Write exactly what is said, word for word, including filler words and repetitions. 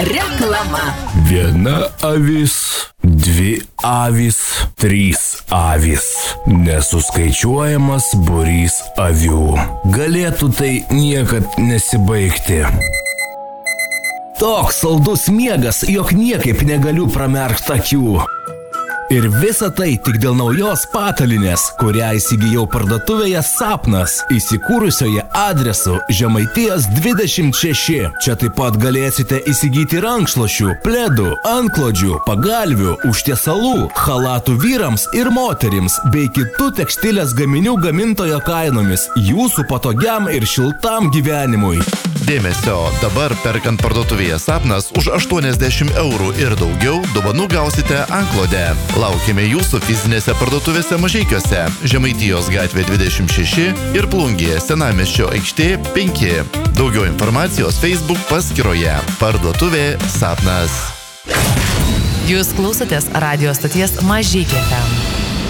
Reklama. Viena avis, dvi avys, trys avys. Nesuskaičiuojamas būrys avių. Galėtų tai niekad nesibaigti. Toks saldus miegas, jog niekaip negaliu pramerkti akių. Ir visa tai tik dėl naujos patalinės, kurią įsigijau parduotuvėje Sapnas, įsikūrusioje adresu Žemaitijos dvidešimt šeši. Čia taip pat galėsite įsigyti rankšluosčių, pledų, antklodžių, pagalvių, užtiesalų, chalatų vyrams ir moterims, bei kitų tekstilės gaminių gamintojo kainomis, jūsų patogiam ir šiltam gyvenimui. Dėmesio, dabar perkant parduotuvėje Sapnas už aštuoniasdešimt eurų ir daugiau dovanų gausite antklodę. Laukime jūsų fizinėse parduotuvėse Mažeikiuose, Žemaitijos gatvė dvidešimt šeši ir Plungėje Senamiesčio aikštė penki. Daugiau informacijos Facebook paskyroje. Parduotuvė Sapnas. Jūs klausotės radijo stoties Mažeikiuose.